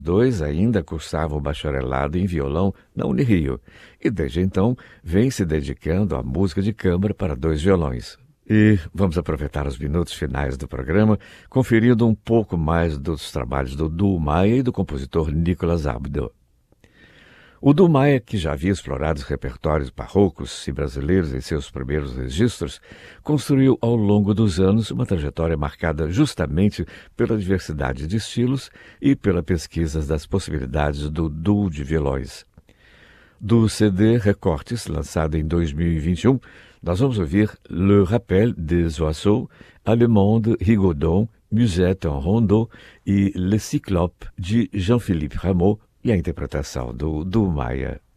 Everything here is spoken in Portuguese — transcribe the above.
Dois ainda cursavam o bacharelado em violão na Unirio e, desde então, vem se dedicando à música de câmara para dois violões. E vamos aproveitar os minutos finais do programa, conferindo um pouco mais dos trabalhos do Duo Maia e do compositor Nicolas Abdo. O Duo Maia, que já havia explorado os repertórios barrocos e brasileiros em seus primeiros registros, construiu ao longo dos anos uma trajetória marcada justamente pela diversidade de estilos e pela pesquisa das possibilidades do duo de violões. Do CD Recortes, lançado em 2021, nós vamos ouvir Le Rappel des Oiseaux, Allemande Rigaudon, Musette en Rondeau e Le Cyclope, de Jean-Philippe Rameau, e a interpretação do Duo Maia.